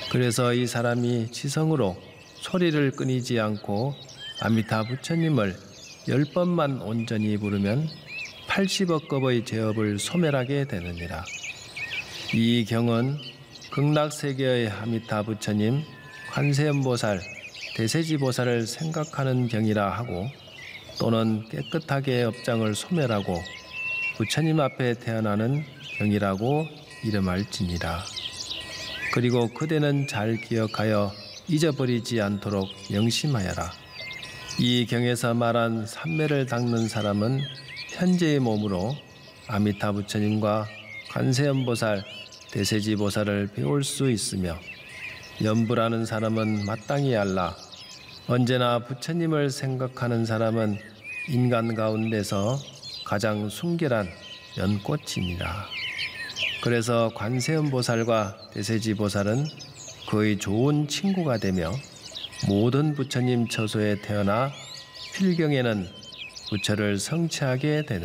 그래서 이 사람이 지성으로 소리를 끊이지 않고 아미타 부처님을 10번만 온전히 부르면 80억 겁의 죄업을 소멸하게 되느니라. 이 경은 극락세계의 아미타 부처님, 관세음보살, 대세지보살을 생각하는 경이라 하고, 또는 깨끗하게 업장을 소멸하고 부처님 앞에 태어나는 경이라고 이름할지니라. 그리고 그대는 잘 기억하여 잊어버리지 않도록 명심하여라. 이 경에서 말한 삼매를 닦는 사람은 현재의 몸으로 아미타 부처님과 관세음보살, 대세지보살을 배울 수 있으며, 염불하는 사람은 마땅히 알라. 언제나 부처님을 생각하는 사람은 인간 가운데서 가장 순결한 연꽃이니라. 그래서 관세음보살과 대세지보살은 거의 좋은 친구가 되며 모든 부처님 처소에 태어나 필경에는 부처를 성취하게 되는